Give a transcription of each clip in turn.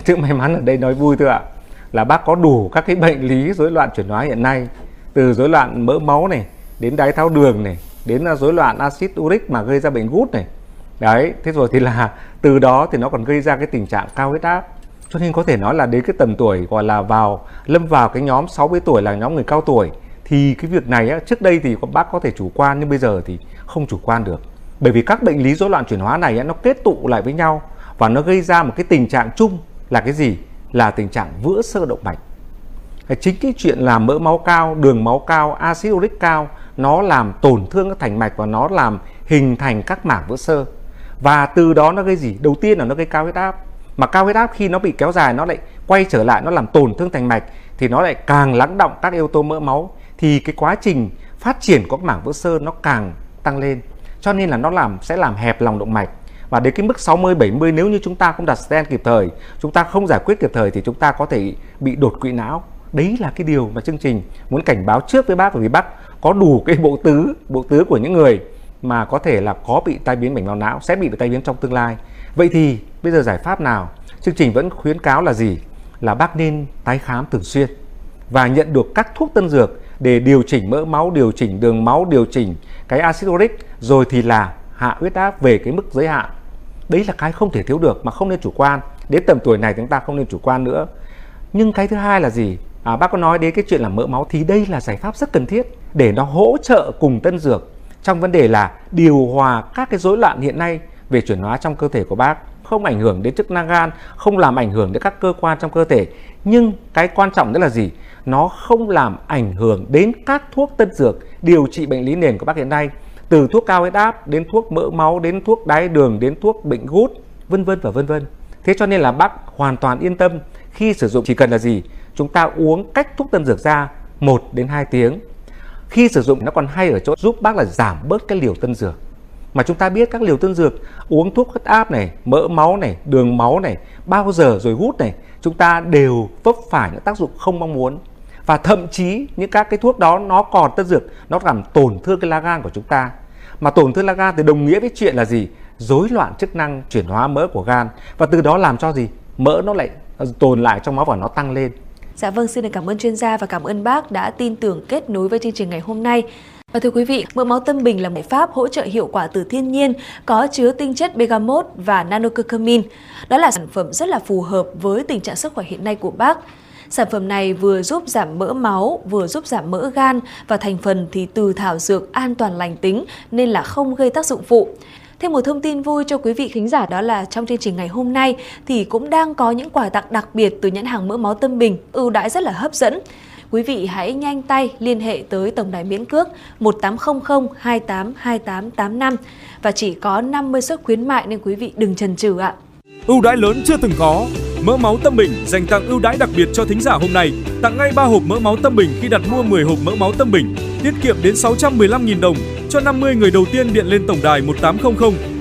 Chữ may mắn ở đây nói vui thôi ạ, là bác có đủ các cái bệnh lý rối loạn chuyển hóa hiện nay, từ rối loạn mỡ máu này, đến đái tháo đường này, đến rối loạn axit uric mà gây ra bệnh gút này. Đấy, thế rồi thì là từ đó thì nó còn gây ra cái tình trạng cao huyết áp. Cho nên có thể nói là đến cái tầm tuổi gọi là lâm vào cái nhóm 60 tuổi là nhóm người cao tuổi, thì cái việc này á, trước đây thì bác có thể chủ quan, nhưng bây giờ thì không chủ quan được. Bởi vì các bệnh lý rối loạn chuyển hóa này á, nó kết tụ lại với nhau và nó gây ra một cái tình trạng chung là cái gì? Là tình trạng vữa xơ động mạch. Chính cái chuyện là mỡ máu cao, đường máu cao, axit uric cao, nó làm tổn thương các thành mạch và nó làm hình thành các mảng vữa xơ. Và từ đó nó gây gì? Đầu tiên là nó gây cao huyết áp. Mà cao huyết áp khi nó bị kéo dài, nó lại quay trở lại, nó làm tổn thương thành mạch, thì nó lại càng lắng đọng các yếu tố mỡ máu, thì cái quá trình phát triển của các mảng vữa xơ nó càng tăng lên. Cho nên là nó sẽ làm hẹp lòng động mạch. Và đến cái mức 60-70, nếu như chúng ta không đặt stent kịp thời, chúng ta không giải quyết kịp thời, thì chúng ta có thể bị đột quỵ não. Đấy là cái điều mà chương trình muốn cảnh báo trước với bác, bởi vì bác có đủ cái bộ tứ của những người mà có thể là có bị tai biến mạch máu não, sẽ bị tai biến trong tương lai. Vậy thì bây giờ giải pháp nào? Chương trình vẫn khuyến cáo là gì? Là bác nên tái khám thường xuyên và nhận được các thuốc tân dược để điều chỉnh mỡ máu, điều chỉnh đường máu, điều chỉnh cái axit uric, rồi thì là hạ huyết áp về cái mức giới hạn. Đấy là cái không thể thiếu được mà không nên chủ quan. Đến tầm tuổi này chúng ta không nên chủ quan nữa. Nhưng cái thứ hai là gì? Bác có nói đến cái chuyện là mỡ máu, thì đây là giải pháp rất cần thiết để nó hỗ trợ cùng tân dược trong vấn đề là điều hòa các cái rối loạn hiện nay về chuyển hóa trong cơ thể của bác, không ảnh hưởng đến chức năng gan, không làm ảnh hưởng đến các cơ quan trong cơ thể. Nhưng cái quan trọng đó là gì? Nó không làm ảnh hưởng đến các thuốc tân dược điều trị bệnh lý nền của bác hiện nay, từ thuốc cao huyết áp đến thuốc mỡ máu, đến thuốc đái đường, đến thuốc bệnh gút, vân vân và vân vân. Thế cho nên là bác hoàn toàn yên tâm khi sử dụng, chỉ cần là gì? Chúng ta uống cách thuốc tân dược ra 1 đến 2 tiếng. Khi sử dụng nó còn hay ở chỗ giúp bác là giảm bớt cái liều tân dược. Mà chúng ta biết các liều tân dược, uống thuốc huyết áp này, mỡ máu này, đường máu này, bao giờ rồi gút này, chúng ta đều vấp phải những tác dụng không mong muốn. Và thậm chí những các cái thuốc đó nó còn tân dược, nó làm tổn thương cái lá gan của chúng ta. Mà tổn thương lá gan thì đồng nghĩa với chuyện là gì? Rối loạn chức năng chuyển hóa mỡ của gan. Và từ đó làm cho gì? Mỡ nó lại tồn lại trong máu và nó tăng lên. Dạ vâng, xin được cảm ơn chuyên gia và cảm ơn bác đã tin tưởng kết nối với chương trình ngày hôm nay. Và thưa quý vị, mỡ máu tâm bình là một pháp hỗ trợ hiệu quả từ thiên nhiên, có chứa tinh chất bergamot và nanocucumin. Đó là sản phẩm rất là phù hợp với tình trạng sức khỏe hiện nay của bác. Sản phẩm này vừa giúp giảm mỡ máu, vừa giúp giảm mỡ gan, và thành phần thì từ thảo dược an toàn lành tính nên là không gây tác dụng phụ. Thêm một thông tin vui cho quý vị khán giả, đó là trong chương trình ngày hôm nay thì cũng đang có những quà tặng đặc biệt từ nhãn hàng mỡ máu tâm bình, ưu đãi rất là hấp dẫn. Quý vị hãy nhanh tay liên hệ tới tổng đài miễn cước 1800 28 28 85 và chỉ có 50 suất khuyến mại nên quý vị đừng chần chừ ạ. Ưu đãi lớn chưa từng có. Mỡ máu tâm bình dành tặng ưu đãi đặc biệt cho thính giả hôm nay. Tặng ngay 3 hộp mỡ máu tâm bình khi đặt mua 10 hộp mỡ máu tâm bình. Tiết kiệm đến 615.000 đồng cho 50 người đầu tiên điện lên tổng đài 1800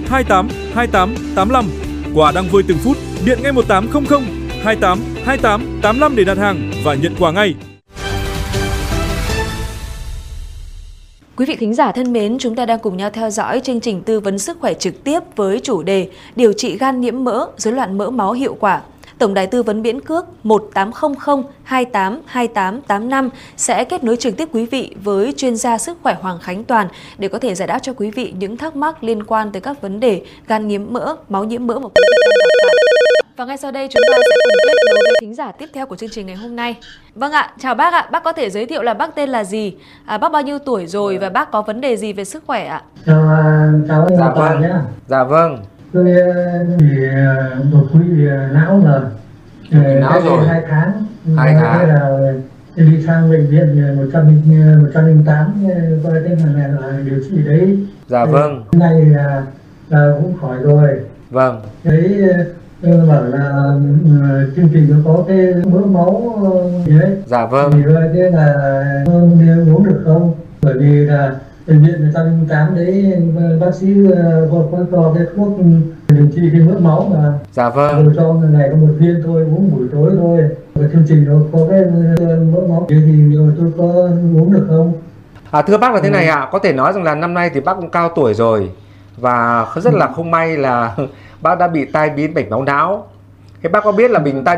28 28 85. Quà đang vơi từng phút, điện ngay 1800 28 28 85 để đặt hàng và nhận quà ngay. Quý vị thính giả thân mến, chúng ta đang cùng nhau theo dõi chương trình tư vấn sức khỏe trực tiếp với chủ đề điều trị gan nhiễm mỡ, rối loạn mỡ máu hiệu quả. Tổng đài tư vấn miễn cước 1800 28 28 85 sẽ kết nối trực tiếp quý vị với chuyên gia sức khỏe Hoàng Khánh Toàn để có thể giải đáp cho quý vị những thắc mắc liên quan tới các vấn đề gan nhiễm mỡ, máu nhiễm mỡ mà quý vị đang gặp phải. Và ngay sau đây chúng ta sẽ cùng kết nối với thính giả tiếp theo của chương trình ngày hôm nay. Vâng ạ, chào bác ạ. Bác có thể giới thiệu là bác tên là gì, bác bao nhiêu tuổi rồi và bác có vấn đề gì về sức khỏe ạ? Chào Dạ Toàn vâng. nhé. Dạ vâng. Tôi bị đột quỵ não rồi. Não rồi. 2 tháng. 2 tháng. Thế là đi sang bệnh viện 108 coi tên là điều trị đấy. Dạ vâng. Hôm nay là cũng khỏi rồi. Vâng. Đấy, bảo là chương trình nó có cái mỡ máu gì đấy. Dạ vâng. Thì thế là uống được không? Bởi vì là bệnh viện 108 đấy bác sĩ có cho cái thuốc điều trị cái mỡ máu mà. Dạ vâng. Rồi cho ngày có 1 viên thôi, uống buổi tối thôi. Và chương trình nó có cái mỡ máu thì tôi có uống được không? Thưa bác là thế này ạ, có thể nói rằng là năm nay thì bác cũng cao tuổi rồi và rất là không may là bác đã bị tai biến mạch máu não. Thế bác có biết là mình tai